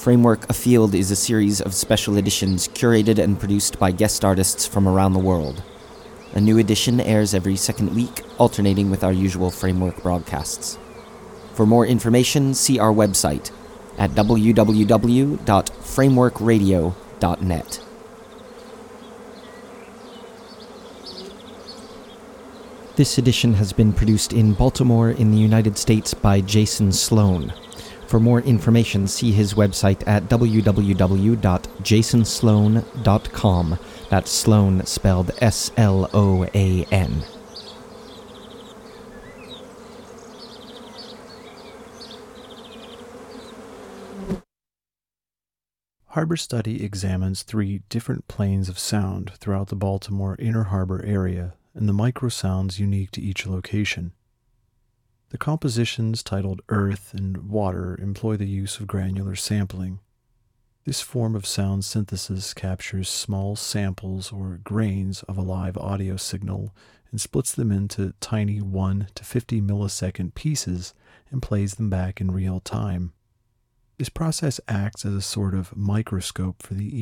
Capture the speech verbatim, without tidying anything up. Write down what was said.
Framework Afield is a series of special editions curated and produced by guest artists from around the world. A new edition airs every second week, alternating with our usual Framework broadcasts. For more information, see our website at w w w dot framework radio dot net. This edition has been produced in Baltimore in the United States by Jason Sloan. For more information, see his website at w w w dot jason sloan dot com. That's Sloan spelled S L O A N. Harbor Study examines three different planes of sound throughout the Baltimore Inner Harbor area and the microsounds unique to each location. The compositions titled Earth and Water employ the use of granular sampling. This form of sound synthesis captures small samples or grains of a live audio signal and splits them into tiny one to fifty millisecond pieces and plays them back in real time. This process acts as a sort of microscope for the